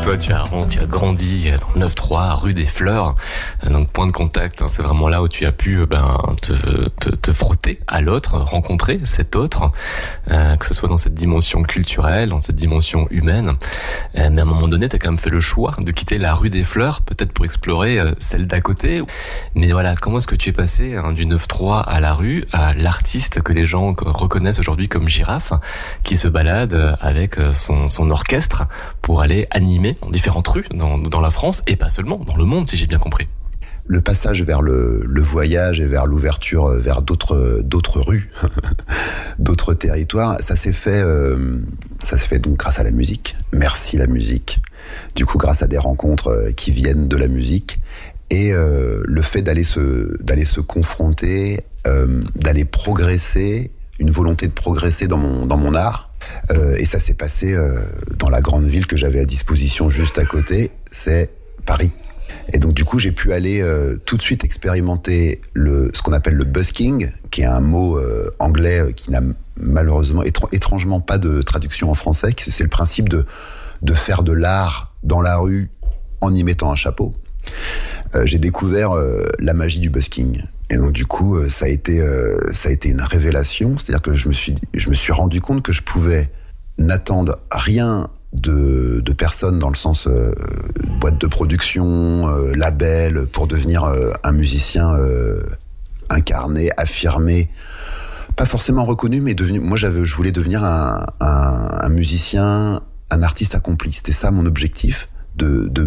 toi, tu as grandi dans le 9-3, rue des Fleurs, donc point de contact. C'est vraiment là où tu as pu te frotter à l'autre, rencontrer cet autre, que ce soit dans cette dimension culturelle, dans cette dimension humaine. Mais à un moment donné, tu as quand même fait le choix de quitter la rue des Fleurs, peut-être pour explorer celle d'à côté. Mais voilà, comment est-ce que tu es passé du 9-3 à la rue, à l'artiste que les gens reconnaissent aujourd'hui comme Girafe, qui se balade avec son orchestre pour aller animer dans différentes rues dans la France et pas seulement, dans le monde, si j'ai bien compris. Le passage vers le voyage et vers l'ouverture vers d'autres rues, d'autres territoires, ça s'est fait donc grâce à la musique. Merci la musique. Du coup, grâce à des rencontres qui viennent de la musique et le fait d'aller se confronter, d'aller progresser, une volonté de progresser dans mon art. Et ça s'est passé dans la grande ville que j'avais à disposition juste à côté, c'est Paris. Et donc du coup, j'ai pu aller tout de suite expérimenter ce qu'on appelle le busking, qui est un mot anglais qui n'a malheureusement étrangement pas de traduction en français. C'est le principe de faire de l'art dans la rue en y mettant un chapeau. J'ai découvert la magie du busking. Et donc du coup, ça a été une révélation. C'est-à-dire que je me suis rendu compte que je pouvais n'attendre rien de personne dans le sens boîte de production, label, pour devenir un musicien incarné, affirmé, pas forcément reconnu, mais devenu. Moi, je voulais devenir un musicien, un artiste accompli. C'était ça mon objectif. De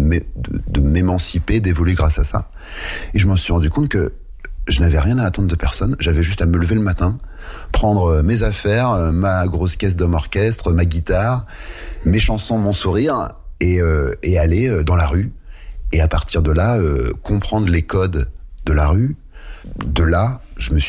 m'émanciper, d'évoluer grâce à ça. Et je me suis rendu compte que je n'avais rien à attendre de personne. J'avais juste à me lever le matin, prendre mes affaires, ma grosse caisse d'homme orchestre, ma guitare, mes chansons, mon sourire, et aller dans la rue. Et à partir de là, comprendre les codes de la rue. De là, je me suis